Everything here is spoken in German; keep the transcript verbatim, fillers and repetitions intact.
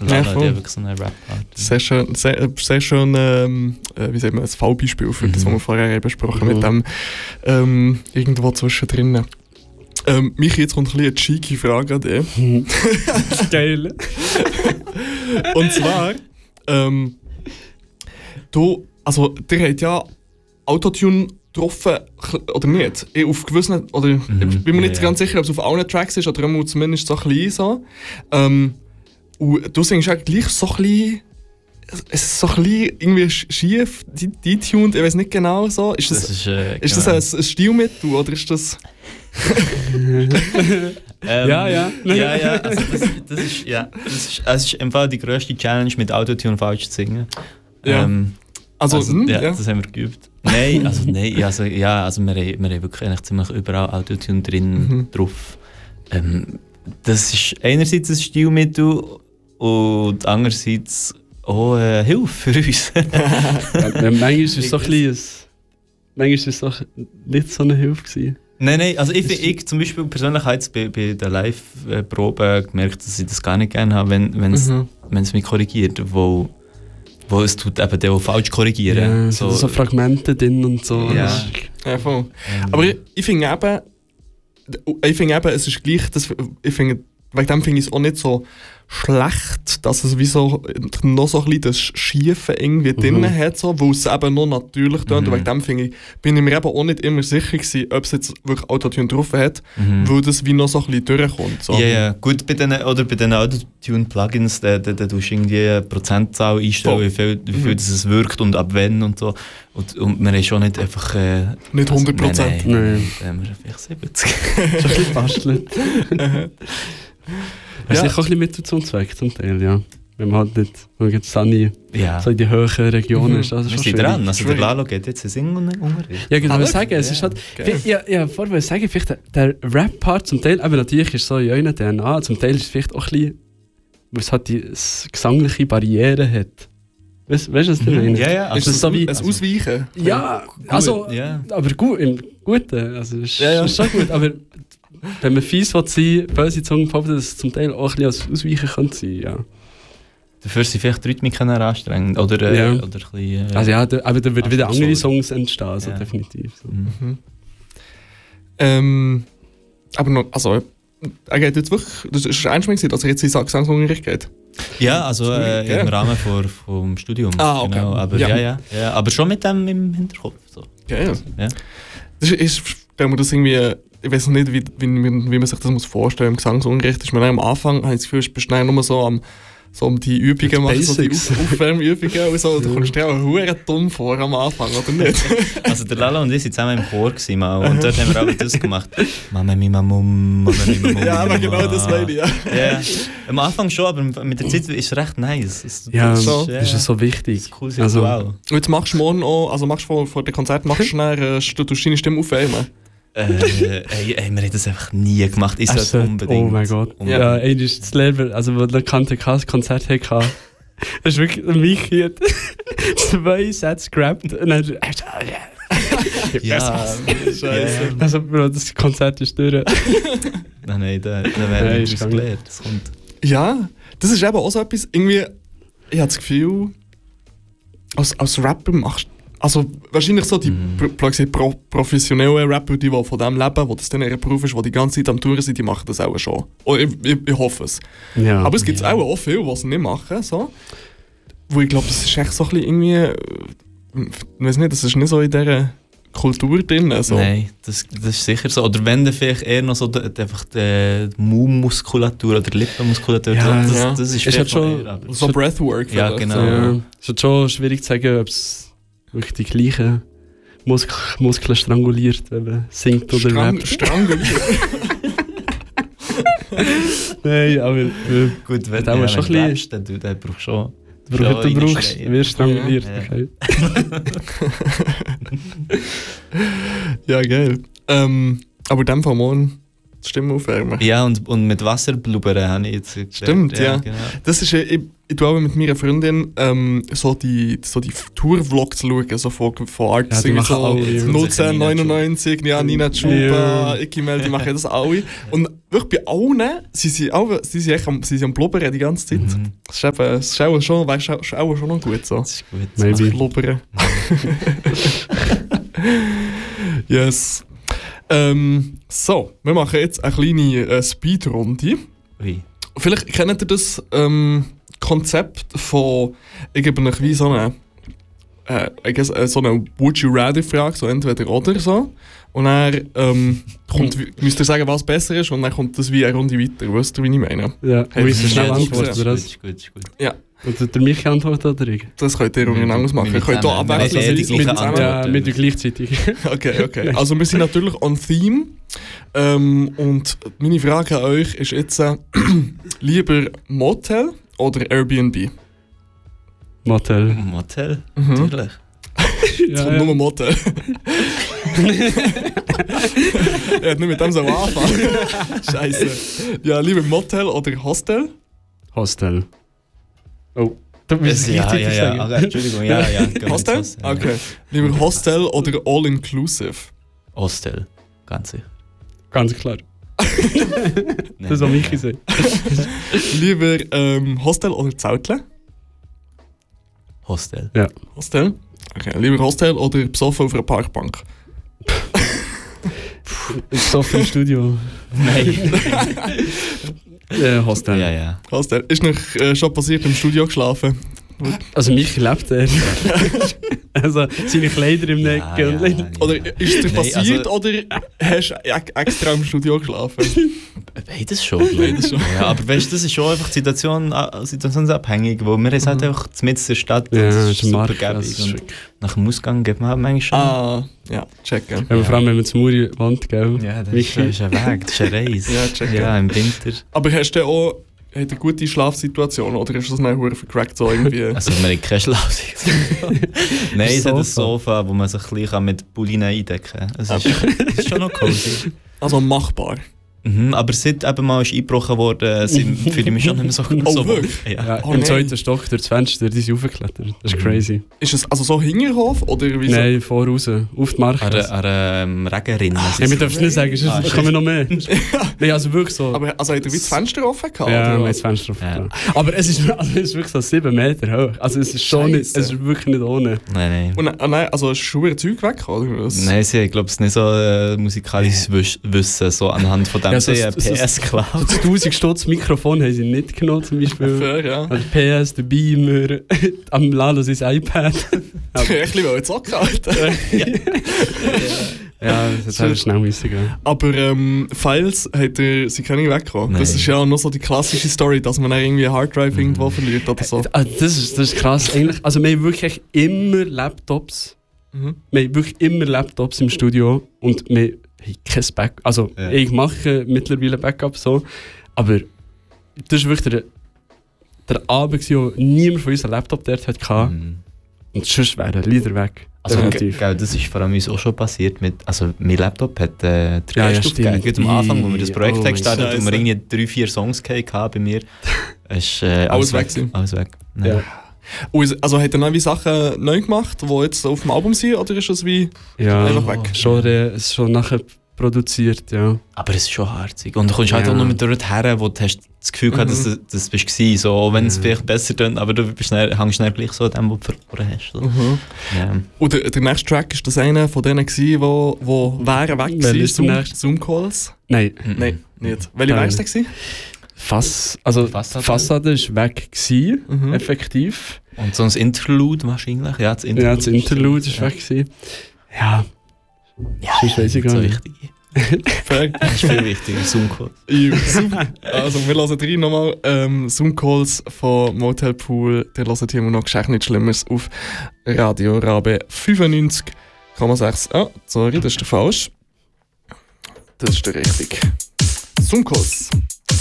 Lana Ja, hat voll. ja wirklich so eine Rap-Art. Sehr schön, sehr, sehr schön ähm, äh, wie sagt man, ein Fallbeispiel für das, Mhm. was wir vorher besprochen Mhm. mit dem ähm, irgendwo zwischendrin. Ähm, Michi, jetzt kommt ein bisschen eine cheeky Frage an dich. Geil. Und zwar, ähm, du, also, der hat ja Autotune getroffen, oder nicht? Ich auf gewissen, oder Mhm. ich bin mir nicht Ja, ganz sicher, ob es auf allen Tracks ist, oder immer zumindest so ein bisschen so. Ähm, und du singst ja gleich so ein bisschen, es ist so ein bisschen irgendwie schief, detuned, ich weiß nicht genau so. Ist das, Das ist, äh, ist das ein, ein Stilmittel, oder ist das... Ähm, Ja, ja. ja, ja, also das, das ist, ja, das ist, es ist im Fall die grösste Challenge, mit Autotune falsch zu singen. Ja. Ähm, Also, also hm, ja, ja. das haben wir geübt. Nein, also nein, also, ja, also wir, haben- wir haben wirklich eigentlich ziemlich überall Autotune drin Mhm. drauf. Ähm, das ist einerseits ein Stilmittel und andererseits auch eine Hilfe für uns. Ja, manchmal ist es so ein bisschen, manchmal ist es so nicht so eine Hilfe gewesen. Nein, nein, also ich, ich zum Beispiel persönlich habe jetzt bei, bei der Live-Probe gemerkt, dass ich das gar nicht gerne habe, wenn wenn es Mhm. wenn es mich korrigiert, wo, wo es tut eben dann auch falsch korrigieren. Ja, so, so Fragmente drin und so. Ja. Das ist- Ja, voll. Ähm, Aber ich, ich finde eben, ich finde eben, es ist gleich, das, ich finde, wegen dem finde ich es auch nicht so schlecht, dass es wie so noch so ein bisschen das Schiefe irgendwie Mhm. drin hat, so, weil es eben noch natürlich tönt. Mhm. Und wegen dem finde ich, bin ich mir eben auch nicht immer sicher gewesen, ob es jetzt wirklich Autotune drauf hat, mhm. weil das wie noch so ein bisschen durchkommt. So. Ja, ja, gut, bei den, oder bei den Autotune-Plugins, da, da, da tust du irgendwie eine Prozentzahl einstellen, Voll. wie viel, wie viel Mhm. das es wirkt und ab wann und so. Und, und man ist schon nicht einfach... Äh, Nicht hundert Prozent. Also, nein, nein, Nein. da haben wir vielleicht siebzig. Schon ein bisschen bastelt. Das ist Ja. sicher auch ein bisschen Mittel zum Zweck zum Teil, ja. Wenn man halt nicht, wenn man jetzt auch nie Ja, so in die höheren Regionen Mhm. ist. Also wir schon sind schwierig. dran. Also der Schwierig. Lalo geht jetzt in Singunterricht. Ja, genau, Ah, ich sagen, es Ja. ist halt... Geil. Ja, ja, vorher wollte ich sagen, vielleicht der, der Rap-Part zum Teil, aber natürlich ist es so in eurer D N A, zum Teil ist es vielleicht auch ein bisschen, weil es halt die s- gesangliche Barriere hat. Weißt du, was ich meine? Ja, ja, Ist also das so wie- ein Ausweichen? Ja, also, ja. aber gut, im Guten, also ist, Ja, ja. ist schon gut, aber wenn man fies will sein, böse Zungen behaupten, dass es zum Teil auch ein bisschen als Ausweichen könnte sein, ja. Dafür sind vielleicht die Rhythmiken anstrengend. Oder, äh, Ja. oder ein bisschen, äh, Also ja, da, aber da würden wieder Ach, andere so. Songs entstehen, also Ja. definitiv. So. Mhm. Mhm. Ähm, aber noch, also, er geht jetzt wirklich, das ist einmal gewesen, dass er jetzt in Gesangsunterricht geht. Ja, also äh, Ja. im Rahmen vor, vom Studium. Ah, okay. Genau, aber, Ja. ja. Ja, ja, aber schon mit dem im Hinterkopf. So. Geil. Ja. Das ist, ist wenn man das irgendwie, ich weiß noch nicht, wie, wie, wie man sich das muss vorstellen im Gesangsunterricht, ist man dann am Anfang, habe ich das Gefühl, du bist dann nur so am so um die Übungen machen, so die Basics. Auf Aufwärmübungen und so, da kommst du dir auch hure dumm vor am Anfang, oder nicht? Also der Lalo und ich waren zusammen im Chor gewesen, mal, und dort haben wir auch das gemacht. Mama, Mima, Mum, Mama, Mima, Mum. Ja, aber genau das meine ich, ja. Ja, am Anfang schon, aber mit der Zeit ist es recht nice. Es, Ja, es so. ist, das ist so das wichtig. ist ein cooles Also- Ritual. Und jetzt machst du morgen auch, also machst du vor, vor dem Konzert, machst du dann, äh, du tust deine Stimme aufwärmen. Äh, ey, ey, wir haben das einfach nie gemacht. Ich Es sollte hat- unbedingt. Oh mein Gott. Unbedingt. Ja, ey, das ist das Level, also wo der Kante Konzert hatte, das ist wirklich, Michi hat zwei Sätze gerappt und dann Ja, Scheiße. ja. also Bro, das Konzert ist durch. Nein, nein, da, da Nein, wäre ist ich gar gelernt. Das kommt. Ja, das ist eben auch so etwas, irgendwie, ich habe das Gefühl, als, als Rapper machst also wahrscheinlich so die Mhm. pro, pro, pro, professionellen Rapper, die, die von dem leben, wo das dann ihr Beruf ist, die die ganze Zeit am Touren sind, die machen das auch schon. Oh, ich, ich, ich hoffe es. Ja. Aber es gibt Ja. auch, auch viele, die es nicht machen. So. Wo ich glaube, das ist echt so ein bisschen irgendwie, äh, ich weiß nicht, das ist nicht so in dieser Kultur drin. So. Nein, das, das ist sicher so. Oder wenn dann vielleicht eher noch so die, die, einfach die Mundmuskulatur oder Lippenmuskulatur. Ja, das, ja. das ist Ist vielleicht halt schon- noch eher, aber- So Breathwork. Ja, vielleicht. genau. So, ja. Es ist schon schwierig zu sagen, ob es wirklich die gleichen Mus Muskeln stranguliert, wenn man singt oder Strang, rappt. stranguliert. Nein, aber äh, Gut, wenn Da du muss ja, schon wenn ein du bisschen- rappst, dann du- dann brauchst du schon. du brauchst, du Ja, brauchst einschreien. wirst stranguliert. Ja. Okay. Ja, geil. Ähm, aber in dem Fall morgen die Stimme aufwärmen. Ja, und, und mit Wasser blubbern habe ich jetzt gelernt. Stimmt, ja. Genau. Das ist, äh, ich, ich tue auch mit meiner Freundin ähm, so die, so die Tour-Vlogs schauen, so von, von Artists, Ja, die machen so alle. null neunundneunzig, ja, Nina Chuba, Ja. Icky Mel, die machen das alle. Und wirklich bei allen, sie sind, auch, sie sind, echt am, sie sind am Blubbern die ganze Zeit. Mhm. Das ist eben, das ist auch schon, weißt, auch, ist auch schon noch gut so. Das ist gut. Maybe. Blubbern. Yes. Ähm, so, wir machen jetzt eine kleine äh, Speedrunde. Ui. Vielleicht kennt ihr das ähm, Konzept von, ich gebe euch wie so eine, äh, ich guess, äh, so eine Would-you-rather-Frage, so entweder oder so. Und dann ähm, kommt, müsst ihr sagen, was besser ist, und dann kommt das wie eine Runde weiter. Wisst ihr, wie ich meine? Ja, Hey, hey, müssen schnell ja, das ist antworten, gut, oder Das was? ist gut, das ist gut. Ja, Und der mich antwortet oder ich? das könnt ihr untereinander machen. Ihr könnt hier zusammen. abwechseln. Wir haben mit- die mit gleichen zusammen. Antworten. Ja, mit dir gleichzeitig. Okay, okay. Also wir sind natürlich on theme. Ähm, und meine Frage an euch ist jetzt, äh, lieber Motel oder Airbnb? Motel. Motel, Mhm. natürlich. Es kommt nur Motel. Er hat nicht mit dem so anfangen. Scheiße. Ja, lieber Motel oder Hostel? Hostel. Oh, du musst es ja, ja, gleichzeitig ja. sagen. Ach, Entschuldigung, ja, ja. gehen wir Hostel? ins Hostel. Okay. Lieber Hostel oder All-Inclusive? Hostel, ganz sicher. Ganz klar. Nein, Das, was nein, Michi nein. sagt. Lieber ähm, Hostel oder Zeltle? Hostel. Hostel. Okay. Lieber Hostel oder besoffen auf einer Parkbank? So viel im Studio. Nein. Äh, Hostel. Ja, ja. Hostel. Ist noch äh, schon passiert im Studio geschlafen? Also Michi lebt er. Also seine Kleider im Neck. Ja, und ja, ja. Oder ist es dir Nein, passiert also- oder hast du e- extra im Studio geschlafen? Beides schon. Beides schon. Ja, aber weißt du, das ist schon einfach die Situation, äh, situationsabhängig, wo wir sind halt einfach mitten in der Stadt und Ja, es das ist ist ein super Markt. gäbig. Das ist Und wirklich- nach dem Ausgang geht man halt manchmal schon. Ah, ja, checken. Aber vor allem, wenn man zum Muri Wand gell? Ja, das ist, Michi. das ist ein Weg, das ist eine Reise. Ja, checken. Ja, im Winter. Aber hast du auch hat eine gute Schlafsituation oder ist das nicht verdammt vercrackt so irgendwie? Also wir haben keine Schlafsituation. Nein, es hat ein Sofa. Sofa, wo man sich ein bisschen mit Pulli eindecken kann. Es ist, es ist schon noch cozy. Also machbar. Mhm, aber seit eben mal ist eingebrochen worden, sind- fühle ich mich schon nicht mehr so gut. Oh, so wohl. wirklich? Ja. Ja, Oh im nein. zweiten Stock durch das Fenster, die sind aufgeklettert. Das ist Mhm. crazy. Ist es also so Hinterhof oder wieso? Nein, voraus. Auf die An Marktplatz. einer- an einer Regenrinne. Ja, wir dürfen es nicht sagen, Ah, sonst kommen wir noch mehr. Nein, also wirklich so. Aber also hat er wie das Fenster offen gehabt? ja, wir oder haben was? das Fenster offen. Ja. gelassen. Aber es ist, also es ist wirklich so sieben Meter hoch. Also es ist schon nicht, Scheisse. es ist wirklich nicht ohne. Nein, nein. Und, ah, nein, also ist schon ein Zeug weg, oder was? Nein, sie haben, glaube ich, nicht so äh, musikalisches Wisch- Wissen, so anhand von dem Ja, sie so- ein so- P S klauen. So das tausend Stutz Mikrofon haben sie nicht genommen, zum Beispiel. Fair, ja. Also P S, der Beamer, am Lalo sein iPad. Ich wollte jetzt auch gehalten. Ja, das hätte schnell müssen gehen. Aber ähm, Files hat er, sie können nicht wegkommen. Nein. Das ist ja noch so die klassische Story, dass man dann irgendwie einen Harddrive irgendwo verliert oder so. Ah, Das ist, das ist krass. Eigentlich, also wir haben wirklich immer Laptops. Mhm. Wir haben wirklich immer Laptops im Studio und wir haben kein Backup. Also Ja. ich mache mittlerweile Backup so, aber das war wirklich der, der Abend, gewesen, wo niemand von uns einen Laptop dort hatte. Mhm. Und sonst wären Lieder weg. Also, Definitiv. gell, das ist vor allem uns auch schon passiert. Mit, also, mein Laptop hat äh, der Ja, ja, Geist aufgegeben. stimmt. Gerade am Anfang, wo wir das Projekt Oh haben mein gestartet Gott. und wir irgendwie drei, vier Songs hatten bei mir. Ist, äh, Alles weg gewesen. Alles weg. Nein. Ja. Und ist- also hat er neue Sachen neu gemacht, die jetzt auf dem Album sind, oder ist das wie... Ja, Einfach weg. Schon, äh, schon nachher produziert, ja. Aber es ist schon harzig. Und du kommst halt Ja. auch nur mit dort her, wo du hast das Gefühl gehabt, dass du das bist gewesen. So, auch wenn es Ja. vielleicht besser tönt, aber du bist schnell, hängst schnell gleich so an dem, was du verloren hast. So. Mhm. Ja. Und der, der nächste Track ist das einer von denen gewesen, wo, wo wären weg Welcher gewesen, ist der Zoom, nächste? Zoom Calls? Nein, Mhm. Nein, nicht. Welche Nein. wäre es denn gewesen? Fass, also Fassade? Fassade ist weg gewesen, Mhm. effektiv. Und so ein Interlude wahrscheinlich. Ja, das Interlude, Ja, das Interlude ist ja. weg gewesen. Ja, Ja, Sonst weiss ich nicht gar so nicht. wichtig. Fair. Das ist viel wichtiger, Zoom-Call. Ja, super. Also wir hören rein nochmal ähm, Zoom Calls von Motel Pool. Der hört hier immer noch Geschenk nicht Schlimmeres auf Radio Rabe fünfundneunzig Komma sechs. Ah, sorry, das ist der falsch. Das ist der richtig. Zoom Calls.